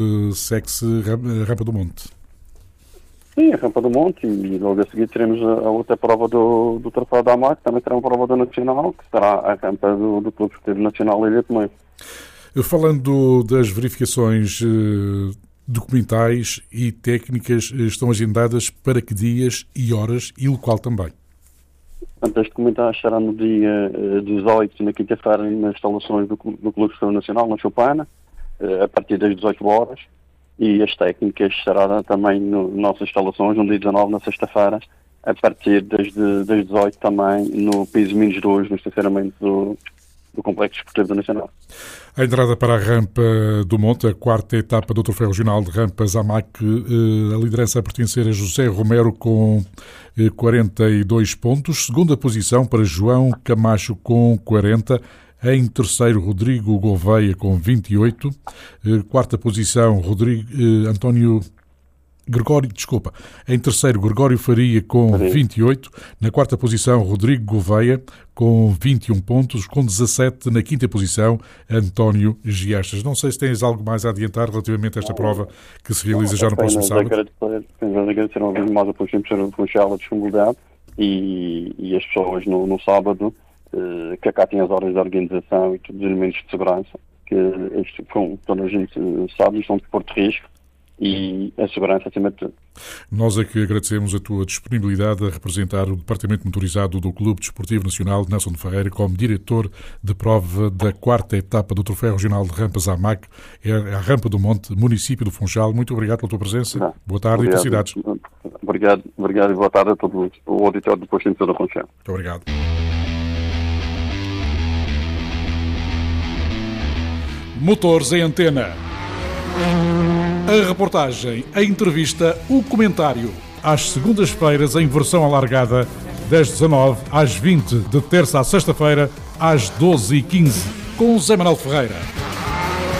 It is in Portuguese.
segue-se a Rampa do Monte. Sim, a Rampa do Monte, e logo a seguir teremos a outra prova do Troféu da AMAC, também será uma prova do Nacional, que será a rampa do Clube Desportivo Nacional Ilha Tomé. Falando das verificações documentais e técnicas, estão agendadas para que dias e horas e local também? Portanto, as documentais será no dia 18, na quinta-feira, nas instalações do Clube Desportivo Nacional, na Chopana, a partir das 18 horas. E as técnicas será também nas nossas instalações, no dia 19, na sexta-feira, a partir das 18 também, no piso -2, no estacionamento do Complexo Desportivo do Nacional. A entrada para a Rampa do Monte, a quarta etapa do Troféu Regional de Rampas AMAC, a liderança a pertencer a José Romero com 42 pontos. Segunda posição para João Camacho com 40. Em terceiro, Rodrigo Gouveia com 28. Quarta posição, Em terceiro, Gregório Faria com 28. Na quarta posição, Rodrigo Gouveia com 21 pontos. Com 17, na quinta posição, António Giastas. Não sei se tens algo mais a adiantar relativamente a esta prova que se realiza já no próximo sábado. Agradecer uma vez mais a Funchal a disponibilidade e as pessoas no sábado que acatem as horas de organização e todos os elementos de segurança, que isto, como toda a gente sabe, são de desporto de risco e a segurança acima de tudo. Nós é que agradecemos a tua disponibilidade a representar o Departamento Motorizado do Clube Desportivo Nacional de Nelson de Ferreira como diretor de prova da quarta etapa do Troféu Regional de Rampas AMAC, a Rampa do Monte, município do Funchal. Muito obrigado pela tua presença. Boa tarde e felicidades. Obrigado e boa tarde a todo o auditório do Posto Emissor da Funchal. Muito obrigado. Motores em Antena. A reportagem, a entrevista, o comentário. Às segundas-feiras em versão alargada, das 19 às 20, de terça à sexta-feira, às 12h15, com Zé Manuel Ferreira.